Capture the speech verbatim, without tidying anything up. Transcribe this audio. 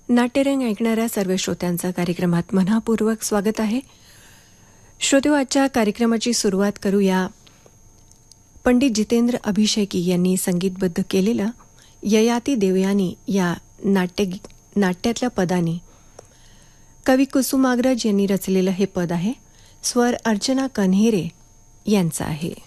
नाट्यरंग ऐकणाऱ्या सर्व श्रोत्यांचं कार्यक्रमात मनःपूर्वक स्वागत आहे. श्रोते, आजच्या कार्यक्रमाची सुरुवात करूया पंडित जितेंद्र अभिषेकी यांनी संगीतबद्ध केलेलं ययाती देवयानी या नाट्य नाट्यातल्या पदानी. कवी कुसुमाग्रज यांनी रचलेलं हे पद आहे. स्वर अर्चना कन्हेरे यांचा आहे.